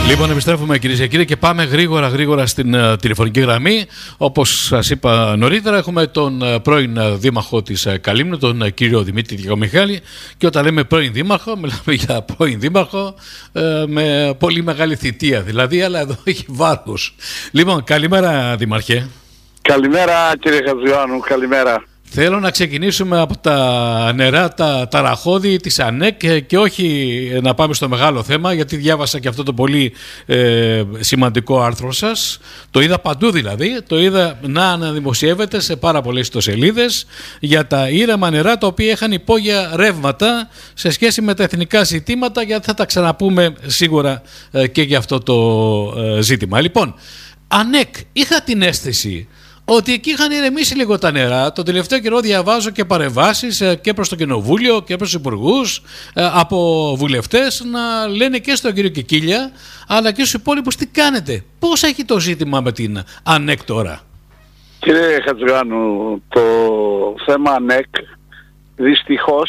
Λοιπόν, επιστρέφουμε κυρίες και κύριοι και πάμε γρήγορα στην τηλεφωνική γραμμή. Όπως σας είπα νωρίτερα, έχουμε τον πρώην δήμαρχο της Καλύμνου, τον κύριο Δημήτρη Διακομιχάλη. Και όταν λέμε πρώην δήμαρχο, μιλάμε για πρώην δήμαρχο με πολύ μεγάλη θητεία δηλαδή, αλλά εδώ έχει βάρος. Λοιπόν, καλημέρα Δήμαρχε. Καλημέρα κύριε Χατζιωάννου, καλημέρα. Θέλω να ξεκινήσουμε από τα νερά, τα ταραχώδη της ΑΝΕΚ και όχι να πάμε στο μεγάλο θέμα, γιατί διάβασα και αυτό το πολύ σημαντικό άρθρο σας. Το είδα παντού δηλαδή, το είδα να αναδημοσιεύεται σε πάρα πολλές ιστοσελίδες για τα ήρεμα νερά τα οποία είχαν υπόγεια ρεύματα σε σχέση με τα εθνικά ζητήματα, γιατί θα τα ξαναπούμε σίγουρα και για αυτό το ζήτημα. Λοιπόν, ΑΝΕΚ, είχα την αίσθηση ότι εκεί είχαν ηρεμήσει λίγο τα νερά. Τον τελευταίο καιρό διαβάζω και παρεμβάσεις και προς το Κοινοβούλιο και προς τους υπουργούς από βουλευτές να λένε και στον κύριο Κικίλια αλλά και στους υπόλοιπους τι κάνετε. Πώς έχει το ζήτημα με την ΑΝΕΚ τώρα? Κύριε Χατζιωάννου, το θέμα ΑΝΕΚ δυστυχώς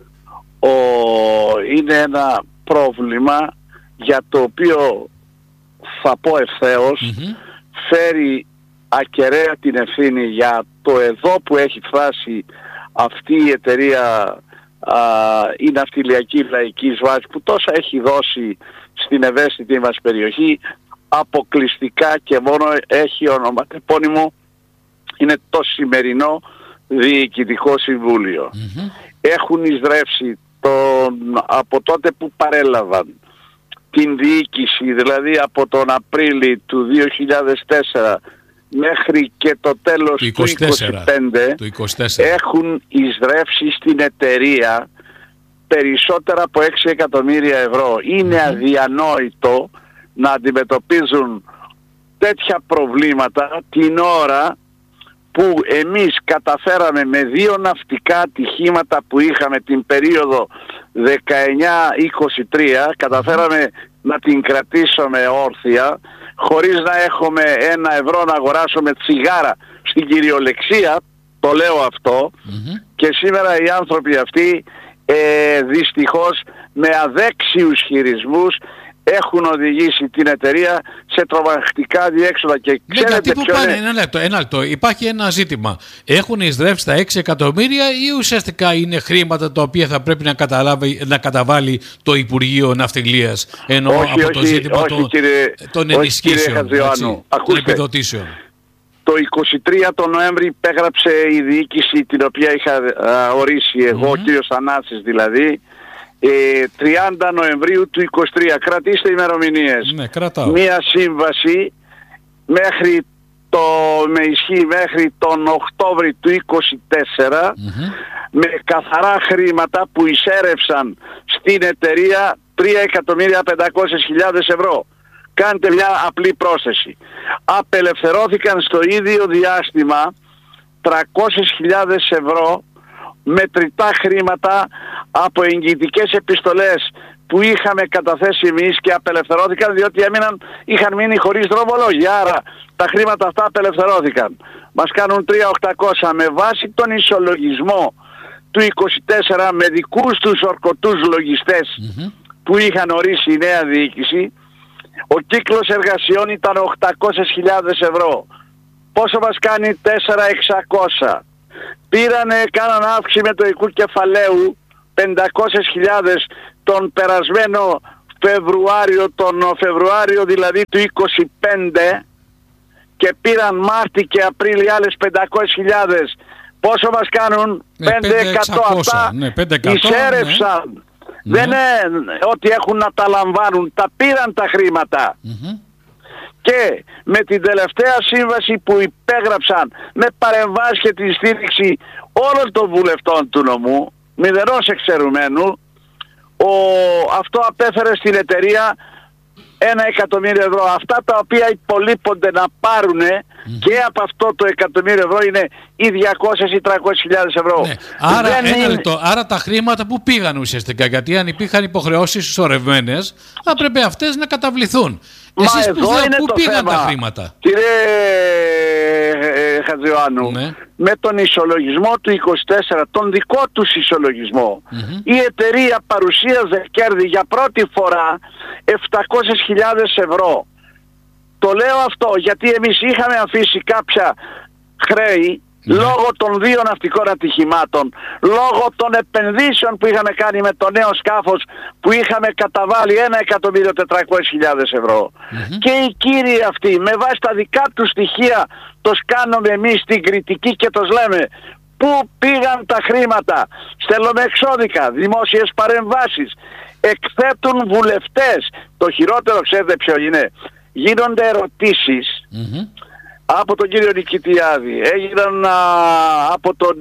είναι ένα πρόβλημα για το οποίο θα πω ευθέως φέρει ακεραία την ευθύνη για το εδώ που έχει φτάσει αυτή η εταιρεία η ναυτιλιακή λαϊκής βάσης που τόσα έχει δώσει στην ευαίσθητη μας περιοχή, αποκλειστικά και μόνο έχει ονοματεπώνυμο, είναι το σημερινό Διοικητικό Συμβούλιο. Έχουν εισδρεύσει από τότε που παρέλαβαν την διοίκηση, δηλαδή από τον Απρίλη του 2004 μέχρι και το τέλος του 2025 έχουν εισδρεύσει στην εταιρεία περισσότερα από 6 εκατομμύρια ευρώ. Είναι αδιανόητο να αντιμετωπίζουν τέτοια προβλήματα την ώρα που εμείς καταφέραμε με 2 ναυτικά ατυχήματα που είχαμε την περίοδο 19-23, καταφέραμε να την κρατήσουμε όρθια χωρίς να έχουμε 1 ευρώ να αγοράσουμε τσιγάρα στην κυριολεξία, το λέω αυτό, και σήμερα οι άνθρωποι αυτοί δυστυχώς με αδέξιους χειρισμούς έχουν οδηγήσει την εταιρεία σε τρομακτικά διέξοδα. Και ξέρετε ποιο είναι? Ένα λεπτό. Υπάρχει ένα ζήτημα. Έχουν εισδρεύσει τα 6 εκατομμύρια ή ουσιαστικά είναι χρήματα τα οποία θα πρέπει να καταβάλει το Υπουργείο Ναυτιλίας, ενώ από το ζήτημα των ενισχύσεων, των επιδοτήσεων? Το 23 τον Νοέμβρη υπέγραψε η διοίκηση την οποία είχα ορίσει εγώ, ο κύριος Θανάσης δηλαδή, 30 Νοεμβρίου του 23. Κρατήστε ημερομηνίες. Μία σύμβαση με ισχύ μέχρι τον Οκτώβρη του 24 με καθαρά χρήματα που εισέρευσαν στην εταιρεία 3.500.000 ευρώ. Κάντε μια απλή πρόσθεση. Απελευθερώθηκαν στο ίδιο διάστημα 300.000 ευρώ μετρητά χρήματα από εγγυητικές επιστολές που είχαμε καταθέσει εμείς και απελευθερώθηκαν διότι είχαν μείνει χωρίς δρομολόγια. Άρα τα χρήματα αυτά απελευθερώθηκαν. Μας κάνουν 3.800 με βάση τον ισολογισμό του 24 με δικούς τους ορκωτούς λογιστές που είχαν ορίσει η νέα διοίκηση. Ο κύκλος εργασιών ήταν 800.000 ευρώ. Πόσο μας κάνει? 4.600. Κάναν αύξηση μετοχικού κεφαλαίου 500.000 τον περασμένο Φεβρουάριο δηλαδή του 25 και πήραν Μάρτι και Απρίλη άλλες 500.000. Πόσο μας κάνουν? 5.100. Αυτά εισέρευσαν. Δεν είναι ότι έχουν να τα λαμβάνουν, τα πήραν τα χρήματα. Και με την τελευταία σύμβαση που υπέγραψαν με παρεμβάσεις και τη στήριξη όλων των βουλευτών του νομού, μηδενός εξαιρουμένου, αυτό απέφερε στην εταιρεία 1 εκατομμύριο ευρώ. Αυτά τα οποία υπολείπονται να πάρουν και από αυτό το εκατομμύριο ευρώ είναι οι 200 ή 300.000 ευρώ. Ναι. Άρα τα χρήματα που πήγαν ουσιαστικά, γιατί αν υπήρχαν υποχρεώσεις ισορρευμένες θα πρέπει αυτές να καταβληθούν. Εσείς πού πήγαν τα χρήματα? Κύριε Χατζιωάννου, ναι, με τον ισολογισμό του 24, τον δικό τους ισολογισμό, η εταιρεία παρουσίαζε κέρδη για πρώτη φορά 700.000 ευρώ. Το λέω αυτό γιατί εμείς είχαμε αφήσει κάποια χρέη λόγω των 2 ναυτικών ατυχημάτων, λόγω των επενδύσεων που είχαμε κάνει με το νέο σκάφος που είχαμε καταβάλει 1.400.000 ευρώ. Και οι κύριοι αυτοί με βάση τα δικά τους στοιχεία τους κάνουμε εμείς την κριτική και τους λέμε πού πήγαν τα χρήματα, στέλνουμε εξώδικα, δημόσιες παρεμβάσεις, εκθέτουν βουλευτές. Το χειρότερο ξέρετε ποιο είναι? Γίνονται ερωτήσεις από τον κύριο Νικητιάδη, έγιναν από τον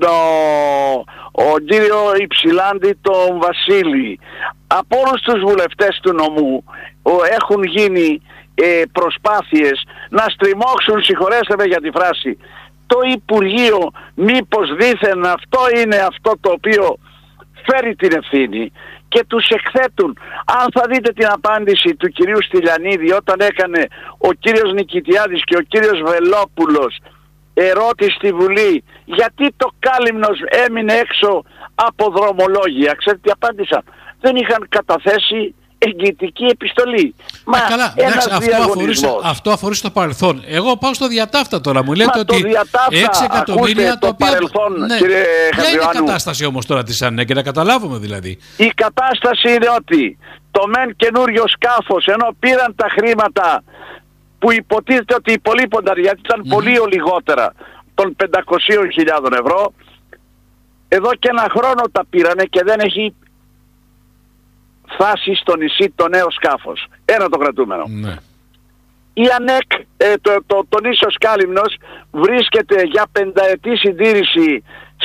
κύριο Υψηλάντη, τον Βασίλη, από όλους τους βουλευτές του νομού έχουν γίνει προσπάθειες να στριμώξουν, συγχωρέστε με για τη φράση, το Υπουργείο, μήπως δήθεν αυτό είναι αυτό το οποίο φέρει την ευθύνη, και τους εκθέτουν. Αν θα δείτε την απάντηση του κυρίου Στυλιανίδη όταν έκανε ο κύριος Νικητιάδης και ο κύριος Βελόπουλος ερώτηση στη Βουλή γιατί το Κάλυμνος έμεινε έξω από δρομολόγια, ξέρετε τι απάντησαν? Δεν είχαν καταθέσει εγγυητική επιστολή. Μα καλά, εντάξει, αυτό αφορούσε το παρελθόν. Εγώ πάω στο διατάφτα τώρα. Μου λέτε ότι 6 εκατομμύρια το παρελθόν, ναι. Κύριε Ποια είναι η κατάσταση όμως τώρα της ΑΝΕΚ, και να καταλάβουμε δηλαδή? Η κατάσταση είναι ότι το μεν καινούριο σκάφος, ενώ πήραν τα χρήματα που υποτίθεται ότι υπολείπονταν, γιατί ήταν πολύ λιγότερα των 500.000 ευρώ, εδώ και 1 χρόνο τα πήρανε και δεν έχει φτάσει στο νησί το νέο σκάφος. Ένα το κρατούμενο. Ναι. Η ΑΝΕΚ, το νήσος Κάλυμνος βρίσκεται για 5ετή συντήρηση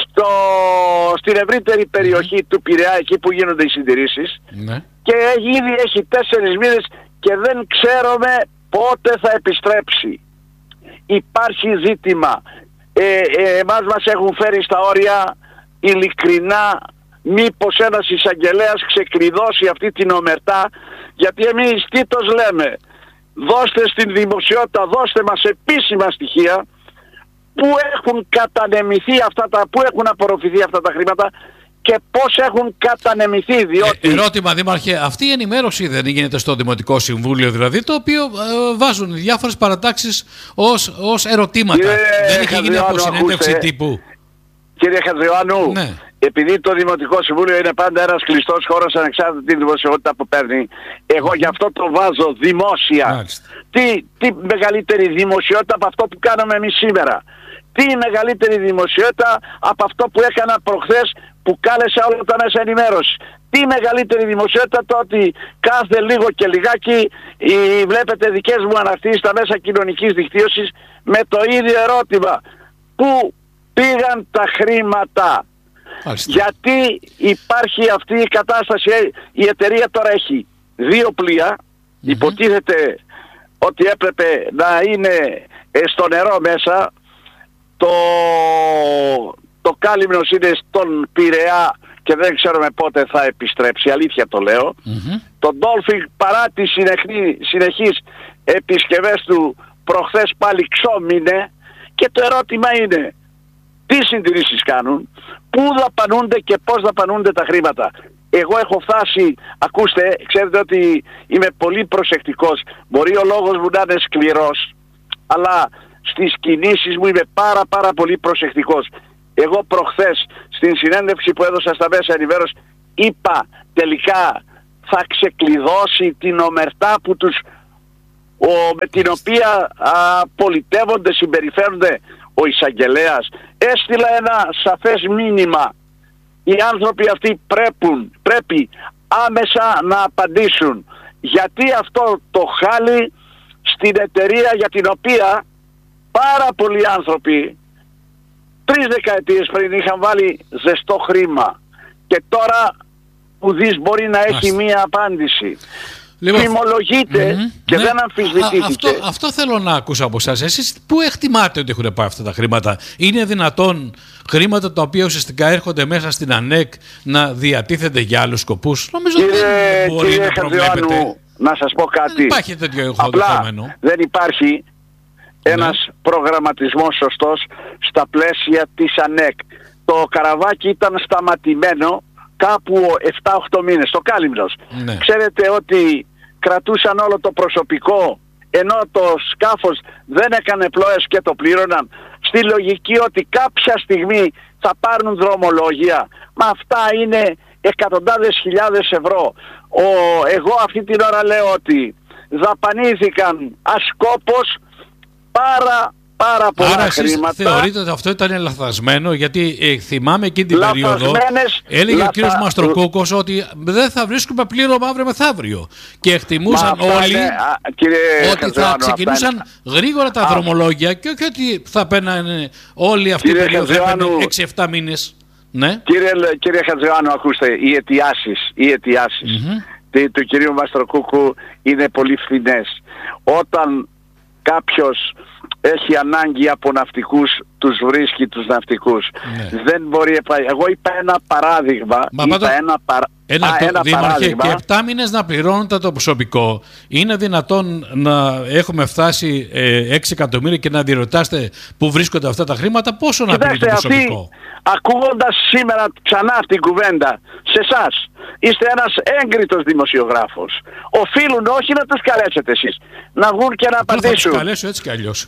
στην ευρύτερη περιοχή του Πειραιά, εκεί που γίνονται οι συντηρήσεις, και ήδη έχει 4 μήνες και δεν ξέρουμε πότε θα επιστρέψει. Υπάρχει ζήτημα. Εμάς μας έχουν φέρει στα όρια ειλικρινά. Μήπως ένας εισαγγελέας ξεκλειδώσει αυτή την ομερτά, γιατί εμείς τι τους λέμε? Δώστε στην δημοσιότητα, δώστε μας επίσημα στοιχεία που έχουν κατανεμηθεί που έχουν απορροφηθεί αυτά τα χρήματα και πώς έχουν κατανεμηθεί, διότι... Ερώτημα, Δήμαρχε, αυτή η ενημέρωση δεν γίνεται στο Δημοτικό Συμβούλιο, δηλαδή, το οποίο βάζουν διάφορες παρατάξεις ως ερωτήματα? Δεν έχει γίνει από συνέντευξη τύπου? Κύριε Χατζιωάννου, ναι. Επειδή το Δημοτικό Συμβούλιο είναι πάντα ένας κλειστός χώρος ανεξάρτητα την δημοσιότητα που παίρνει, εγώ γι' αυτό το βάζω δημόσια. Τι μεγαλύτερη δημοσιότητα από αυτό που κάναμε εμείς σήμερα? Τι μεγαλύτερη δημοσιότητα από αυτό που έκανα προχθές που κάλεσα όλα τα μέσα ενημέρωση? Τι μεγαλύτερη δημοσιότητα το ότι κάθε λίγο και λιγάκι βλέπετε δικές μου αναρτήσεις στα μέσα κοινωνικής δικτύωσης με το ίδιο ερώτημα? Πού πήγαν τα χρήματα? Γιατί υπάρχει αυτή η κατάσταση? Η εταιρεία τώρα έχει 2 πλοία, υποτίθεται ότι έπρεπε να είναι στο νερό μέσα. Το Κάλυμνος είναι στον Πειραιά και δεν ξέρουμε πότε θα επιστρέψει, αλήθεια το λέω. Το Dolphin, παρά τις συνεχείς επισκευές του, προχθές πάλι ξόμεινε, και το ερώτημα είναι τι συντηρήσεις κάνουν, πού δαπανούνται και πώς δαπανούνται τα χρήματα. Εγώ έχω φτάσει, ακούστε, ξέρετε ότι είμαι πολύ προσεκτικός, μπορεί ο λόγος μου να είναι σκληρός, αλλά στις κινήσεις μου είμαι πάρα πολύ προσεκτικός. Εγώ προχθές στην συνέντευξη που έδωσα στα μέσα ενημέρωση είπα τελικά θα ξεκλειδώσει την ομερτά που με την οποία πολιτεύονται, συμπεριφέρονται ο εισαγγελέας. Έστειλα ένα σαφές μήνυμα. Οι άνθρωποι αυτοί πρέπει άμεσα να απαντήσουν. Γιατί αυτό το χάλι στην εταιρεία για την οποία πάρα πολλοί άνθρωποι 3 δεκαετίες πριν είχαν βάλει ζεστό χρήμα και τώρα ουδής μπορεί να έχει μία απάντηση. Φημολογείται και δεν αμφισβητήθηκε. Αυτό θέλω να ακούσω από εσάς. Εσείς πού εκτιμάτε ότι έχουν πάει αυτά τα χρήματα? Είναι δυνατόν χρήματα τα οποία ουσιαστικά έρχονται μέσα στην ΑΝΕΚ να διατίθενται για άλλους σκοπούς? Νομίζω δεν μπορεί να προβλέπετε. Να σας πω κάτι. Δεν υπάρχει τέτοιο δεδομένο. Δεν υπάρχει. ένας προγραμματισμός σωστός στα πλαίσια της ΑΝΕΚ. Το καραβάκι ήταν σταματημένο κάπου 7-8 μήνες, το Κάλυμνος. Ναι. Ξέρετε ότι κρατούσαν όλο το προσωπικό, ενώ το σκάφος δεν έκανε πλοίες και το πλήρωναν, στη λογική ότι κάποια στιγμή θα πάρουν δρομολόγια. Μα αυτά είναι εκατοντάδες χιλιάδες ευρώ. Εγώ αυτή την ώρα λέω ότι δαπανήθηκαν ασκόπως πάρα πολλά χρήματα. Θεωρείτε ότι αυτό ήταν λαθασμένο, γιατί θυμάμαι εκείνη την περίοδο έλεγε ο κύριος Μαστροκούκος ότι δεν θα βρίσκουμε πλήρωμα αύριο μεθαύριο, και εκτιμούσαν όλοι ότι θα ξεκινούσαν γρήγορα τα δρομολόγια και όχι ότι θα παίρνανε όλη αυτή η περίοδο, θα παίρνανε 6-7 μήνες. Ναι. Κύριε Χατζιωάννου, ακούστε, οι αιτιάσεις του κυρίου Μαστροκούκου είναι πολύ φθηνές. Όταν κάποιος έχει ανάγκη από ναυτικούς, τους βρίσκει τους ναυτικούς. Ναι. Δεν μπορεί. Εγώ είπα ένα παράδειγμα. Δήμαρχε, και 7 μήνες να πληρώνετε το προσωπικό. Είναι δυνατόν να έχουμε φτάσει 6 εκατομμύρια και να διερωτάστε πού βρίσκονται αυτά τα χρήματα? Πόσο να πληρώνετε το προσωπικό? Ακούγοντας σήμερα ξανά την κουβέντα σε εσάς, είστε ένας έγκριτος δημοσιογράφος. Οφείλουν όχι να τους καλέσετε εσείς, να βγουν και να απαντήσουν. Θα τους καλέσω έτσι κι αλλιώς.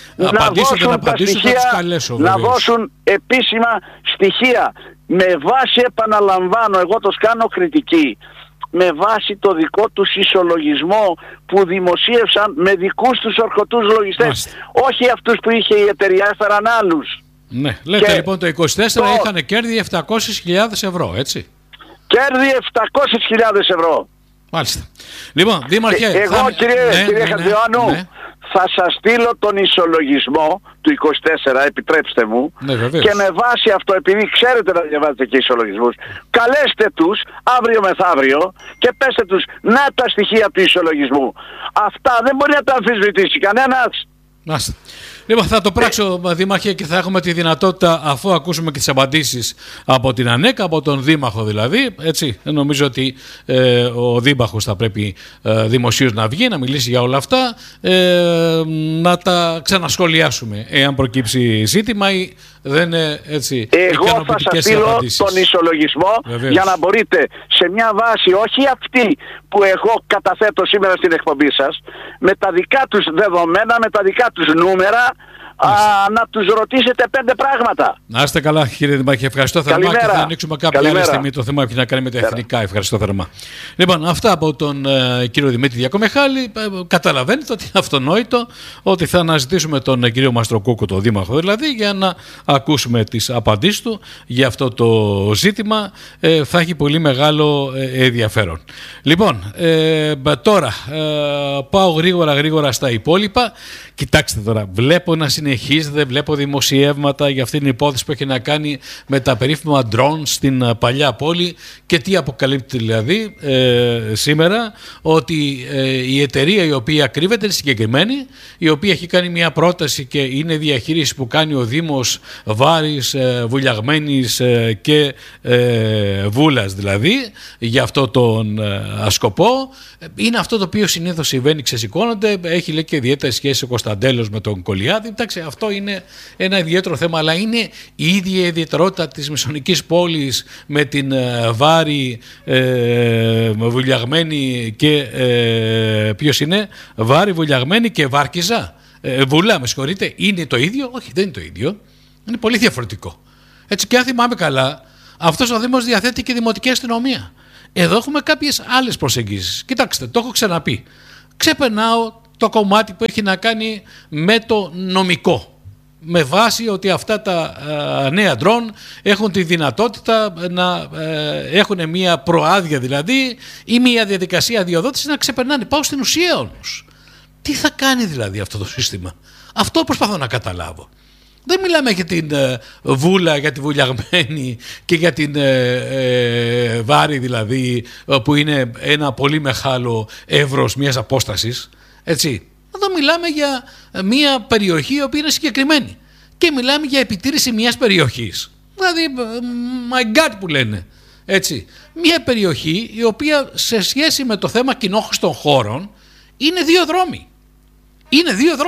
Να δώσουν επίσημα στοιχεία. Με βάση, επαναλαμβάνω, εγώ το κάνω κριτική, με βάση το δικό τους ισολογισμό που δημοσίευσαν με δικούς τους ορκωτούς λογιστές. Όχι αυτούς που είχε η εταιρεία, έφεραν άλλους. Ναι, λέτε λοιπόν το 24 είχαν κέρδη 700.000 ευρώ, έτσι. Κέρδη 700.000 ευρώ. Μάλιστα. Λοιπόν, Δήμαρχε... Εγώ κύριε Χατζιωάννου, θα σας στείλω τον ισολογισμό του 24, επιτρέψτε μου, και με βάση αυτό, επειδή ξέρετε να διαβάζετε και ισολογισμούς, καλέστε τους αύριο μεθαύριο και πέστε τους να τα στοιχεία του ισολογισμού. Αυτά δεν μπορεί να τα αμφισβητήσει κανένας. Μάλιστα. Λοιπόν, θα το πράξω, Δήμαρχε, και θα έχουμε τη δυνατότητα, αφού ακούσουμε και τις απαντήσεις από την ΑΝΕΚ, από τον Δήμαρχο δηλαδή, έτσι, νομίζω ότι ο Δήμαρχος θα πρέπει δημοσίως να βγει, να μιλήσει για όλα αυτά, να τα ξανασχολιάσουμε, εάν προκύψει ζήτημα ή δεν είναι έτσι. Εγώ θα σας στείλω τον ισολογισμό. Βεβαίως. Για να μπορείτε σε μια βάση, όχι αυτή που εγώ καταθέτω σήμερα στην εκπομπή σας, με τα δικά τους δεδομένα, με τα δικά τους νούμερα, να τους ρωτήσετε 5 πράγματα. Να είστε καλά, κύριε Δήμαρχε. Ευχαριστώ θερμά. Και θα ανοίξουμε κάποια άλλη στιγμή το θέμα που έχει να κάνει με τα εθνικά. Ευχαριστώ θερμά. Λοιπόν, αυτά από τον κύριο Δημήτρη Διακομεχάλη. Καταλαβαίνετε ότι είναι αυτονόητο ότι θα αναζητήσουμε τον κύριο Μαστροκούκο, τον Δήμαρχο δηλαδή, για να ακούσουμε τις απαντήσεις του για αυτό το ζήτημα. Θα έχει πολύ μεγάλο ενδιαφέρον. Λοιπόν, τώρα πάω γρήγορα στα υπόλοιπα. Κοιτάξτε τώρα, βλέπω να συνεχίζεται, βλέπω δημοσιεύματα για αυτήν την υπόθεση που έχει να κάνει με τα περίφημα drones στην παλιά πόλη, και τι αποκαλύπτει δηλαδή σήμερα, ότι η εταιρεία η οποία κρύβεται είναι συγκεκριμένη, η οποία έχει κάνει μια πρόταση και είναι διαχείριση που κάνει ο Δήμος Βάρης, Βουλιαγμένης και Βούλας δηλαδή, για αυτό τον σκοπό. Είναι αυτό το οποίο συνήθως συμβαίνει, ξεσηκώνονται, έχει λέει και ιδιαίτερη σχέση ο Κωνσταντέλος με τον Κολιάδη. Εντάξει, αυτό είναι ένα ιδιαίτερο θέμα, αλλά είναι η ίδια ιδιαιτερότητα της Μεσονικής πόλης με την Βάρη, Βουλιαγμένη και ποιος είναι, Βάρη, Βουλιαγμένη και Βάρκιζα, Βουλά, με συγχωρείτε, είναι το ίδιο? Όχι, δεν είναι το ίδιο, είναι πολύ διαφορετικό. Έτσι, και αν θυμάμαι καλά, αυτός ο Δήμος διαθέτει και δημοτική αστυνομία. Εδώ έχουμε κάποιες άλλες προσεγγίσεις. Κοιτάξτε, το έχω ξαναπεί. Ξεπερνάω το κομμάτι που έχει να κάνει με το νομικό. Με βάση ότι αυτά τα νέα ντρόν έχουν τη δυνατότητα να έχουν μια προάδεια δηλαδή ή μια διαδικασία αδειοδότηση να ξεπερνάνε. Πάω στην ουσία όμως. Τι θα κάνει δηλαδή αυτό το σύστημα? Αυτό προσπαθώ να καταλάβω. Δεν μιλάμε για την Βούλα, για τη Βουλιαγμένη και για την Βάρη δηλαδή, που είναι ένα πολύ μεγάλο εύρος μιας απόστασης. Έτσι. Εδώ μιλάμε για μια περιοχή η οποία είναι συγκεκριμένη. Και μιλάμε για επιτήρηση μιας περιοχής. Δηλαδή, my God που λένε. Έτσι. Μια περιοχή η οποία σε σχέση με το θέμα κοινόχρηστων χώρων είναι 2 δρόμοι. Είναι 2 δρόμοι.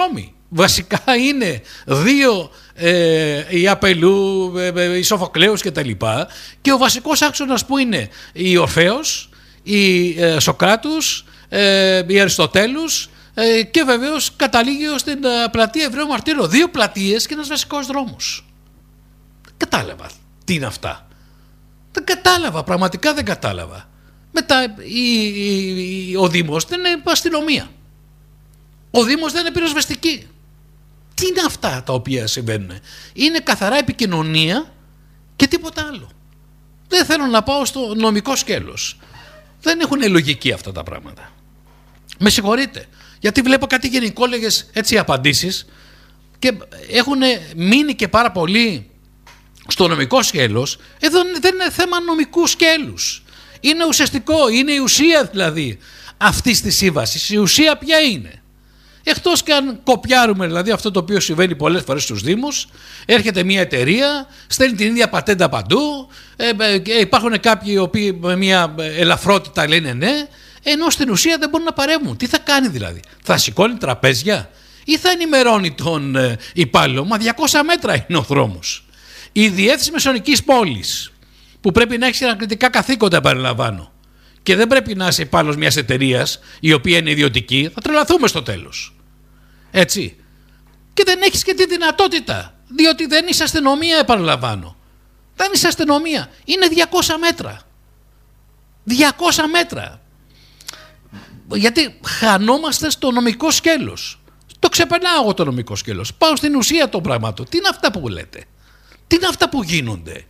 βασικά είναι δύο, η Απελού, η Σοφοκλέους και τα λοιπά, και ο βασικός άξονας που είναι η Ορφέος, η Σοκράτους, η Αριστοτέλους, και βεβαίως καταλήγει στην πλατεία Εβραίου Μαρτύρου. Δύο πλατείες και ένας βασικός δρόμος. Κατάλαβα τι είναι αυτά. Δεν κατάλαβα, πραγματικά δεν κατάλαβα. Μετά ο Δήμος δεν είναι αστυνομία. Ο Δήμος δεν είναι πυροσβεστική. Τι είναι αυτά τα οποία συμβαίνουν? Είναι καθαρά επικοινωνία και τίποτα άλλο. Δεν θέλω να πάω στο νομικό σκέλος. Δεν έχουν λογική αυτά τα πράγματα. Με συγχωρείτε, γιατί βλέπω κάτι γενικόλεγες έτσι απαντήσεις και έχουν μείνει και πάρα πολύ στο νομικό σκέλος. Εδώ δεν είναι θέμα νομικού σκέλους. Είναι ουσιαστικό, είναι η ουσία δηλαδή αυτής της σύμβασης. Η ουσία ποια είναι? Εκτός και αν κοπιάρουμε δηλαδή αυτό το οποίο συμβαίνει πολλές φορές στους Δήμους, έρχεται μια εταιρεία, στέλνει την ίδια πατέντα παντού, υπάρχουν κάποιοι οι οποίοι με μια ελαφρότητα λένε ναι, ενώ στην ουσία δεν μπορούν να παρέμβουν. Τι θα κάνει δηλαδή? Θα σηκώνει τραπέζια ή θα ενημερώνει τον υπάλληλο? Μα 200 μέτρα είναι ο δρόμος. Η διεύθυνση μεσονικής πόλης, που πρέπει να έχει ανακριτικά καθήκοντα, επαναλαμβάνω, και δεν πρέπει να είσαι υπάλληλος μιας εταιρείας η οποία είναι ιδιωτική, θα τρελαθούμε στο τέλος. Έτσι. Και δεν έχεις και τη δυνατότητα, διότι δεν είσαι αστυνομία, επαναλαμβάνω. Δεν είσαι αστυνομία. Είναι 200 μέτρα. 200 μέτρα. Γιατί χανόμαστε στο νομικό σκέλος. Το ξεπερνάω εγώ το νομικό σκέλος. Πάω στην ουσία των πραγμάτων. Τι είναι αυτά που λέτε? Τι είναι αυτά που γίνονται?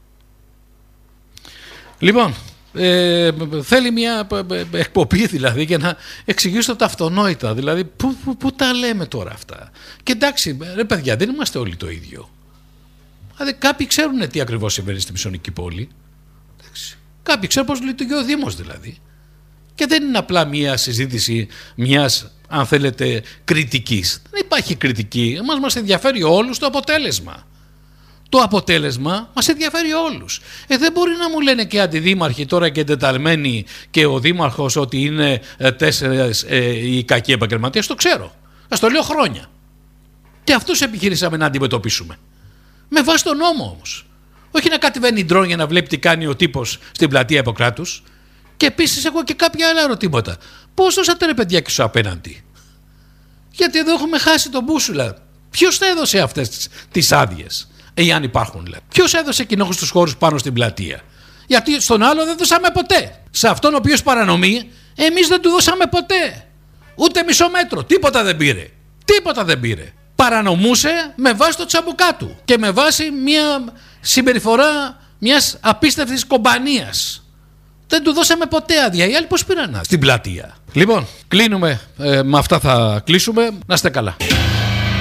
Λοιπόν, θέλει μια εκπομπή δηλαδή για να εξηγήσω τα αυτονόητα. Δηλαδή, πού τα λέμε τώρα αυτά? Και εντάξει, ρε παιδιά, δεν είμαστε όλοι το ίδιο. Δηλαδή, κάποιοι ξέρουν τι ακριβώς συμβαίνει στη Μεσονική πόλη. Εντάξει. Κάποιοι ξέρουν πώς λειτουργεί ο Δήμος δηλαδή. Και δεν είναι απλά μια συζήτηση μιας, αν θέλετε, κριτικής. Δεν υπάρχει κριτική. Μας ενδιαφέρει όλους το αποτέλεσμα. Το αποτέλεσμα μας ενδιαφέρει όλους. Δεν μπορεί να μου λένε και αντιδήμαρχοι τώρα και εντεταλμένοι και ο δήμαρχος ότι είναι 4 οι κακοί επαγγελματίες. Το ξέρω. Ας το λέω χρόνια. Και αυτούς επιχειρήσαμε να αντιμετωπίσουμε. Με βάση τον νόμο όμως. Όχι να κατεβαίνει ντρόν για να βλέπει τι κάνει ο τύπος στην πλατεία Ιπποκράτους. Και επίσης έχω και κάποια άλλα ερωτήματα. Πώς δώσατε ρε παιδιά και σου απέναντι? Γιατί εδώ έχουμε χάσει τον μπούσουλα. Ποιος θα έδωσε αυτές τις άδειες? Εάν υπάρχουν, λέει. Ποιος έδωσε κοινόχους στους χώρους πάνω στην πλατεία? Γιατί στον άλλο δεν δώσαμε ποτέ. Σε αυτόν ο οποίος παρανομεί, εμείς δεν του δώσαμε ποτέ. Ούτε μισό μέτρο. Τίποτα δεν πήρε. Τίποτα δεν πήρε. Παρανομούσε με βάση το τσαμπουκά του και με βάση μια συμπεριφορά μιας απίστευτης κομπανίας. Δεν του δώσαμε ποτέ άδεια. Οι άλλοι πώς πήραν στην πλατεία? Λοιπόν, κλείνουμε. Με αυτά θα κλείσουμε. Να είστε καλά.